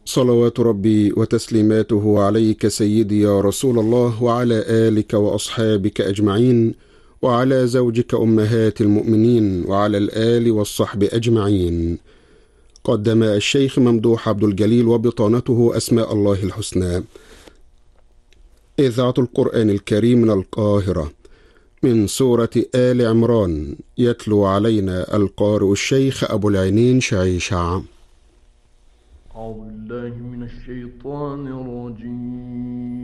صلوات ربي وتسليماته عليك سيدي يا رسول الله، وعلى آلك وأصحابك أجمعين، وعلى زوجك أمهات المؤمنين، وعلى الآل والصحب أجمعين. قدم الشيخ ممدوح عبد الجليل وبطانته أسماء الله الحسنى، إذاعة القرآن الكريم من القاهرة، من سورة آل عمران. يتلو علينا القارئ الشيخ أبو العينين شعيشع. أعوذ بالله من الشيطان الرجيم.